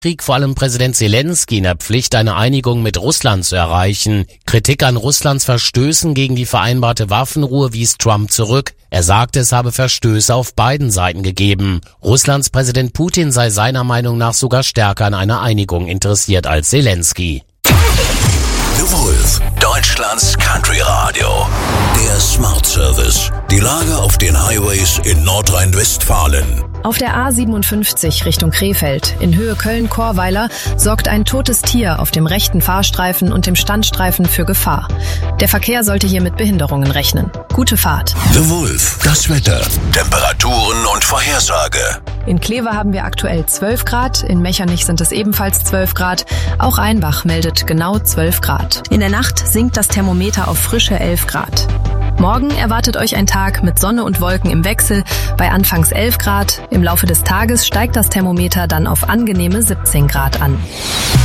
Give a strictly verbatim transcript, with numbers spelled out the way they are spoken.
Krieg vor allem Präsident Zelensky in der Pflicht, eine Einigung mit Russland zu erreichen. Kritik an Russlands Verstößen gegen die vereinbarte Waffenruhe wies Trump zurück. Er sagte, es habe Verstöße auf beiden Seiten gegeben. Russlands Präsident Putin sei seiner Meinung nach sogar stärker an einer Einigung interessiert als Zelensky. The Wolf, Deutschlands Country Radio. Der Smart Service. Die Lage auf den Highways in Nordrhein-Westfalen. Auf der A siebenundfünfzig Richtung Krefeld, in Höhe Köln-Chorweiler, sorgt ein totes Tier auf dem rechten Fahrstreifen und dem Standstreifen für Gefahr. Der Verkehr sollte hier mit Behinderungen rechnen. Gute Fahrt. The Wolf, das Wetter, Temperaturen und Vorhersage. In Kleve haben wir aktuell zwölf Grad, in Mechernich sind es ebenfalls zwölf Grad, auch Einbach meldet genau zwölf Grad. In der Nacht sinkt das Thermometer auf frische elf Grad. Morgen erwartet euch ein Tag mit Sonne und Wolken im Wechsel bei anfangs elf Grad. Im Laufe des Tages steigt das Thermometer dann auf angenehme siebzehn Grad an.